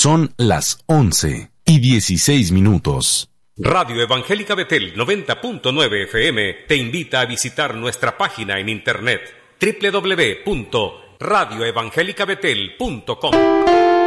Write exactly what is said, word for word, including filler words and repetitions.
Son las once y dieciséis minutos. Radio Evangélica Betel noventa punto nueve F M te invita a visitar nuestra página en internet doble u doble u doble u punto radio evangélica betel punto com.